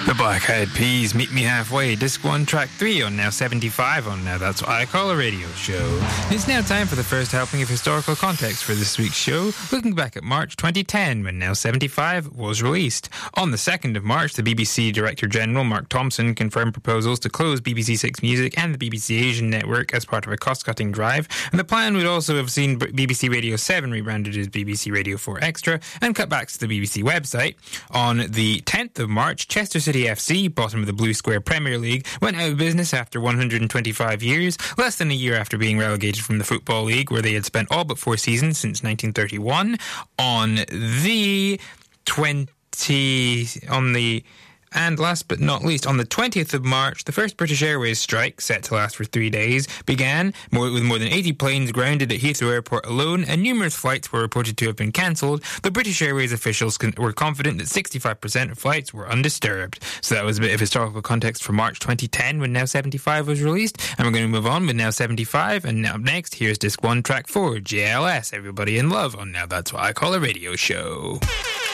The Black Eyed Peas, Meet Me Halfway, Disc 1, Track 3 on Now 75 on Now That's What I Call a Radio Show. It's now time for the first helping of historical context for this week's show, looking back at March 2010 when Now 75 was released. On the 2nd of March, the BBC Director General, Mark Thompson, confirmed proposals to close BBC Six Music and the BBC Asian network as part of a cost-cutting drive, and the plan would also have seen BBC Radio 7 rebranded as BBC Radio 4 Extra and cutbacks to the BBC website. On the 10th of March, Chester City FC, bottom of the Blue Square Premier League, went out of business after 125 years, less than a year after being relegated from the Football League, where they had spent all but 4 seasons since 1931. And last but not least, on the 20th of March, the first British Airways strike, set to last for 3 days, began, with more than 80 planes grounded at Heathrow Airport alone, and numerous flights were reported to have been cancelled. The British Airways officials were confident that 65% of flights were undisturbed. So that was a bit of historical context for March 2010 when Now 75 was released, and we're going to move on with Now 75, and now up next, here's Disc 1, Track 4, JLS, Everybody in Love on Now That's What I Call a Radio Show.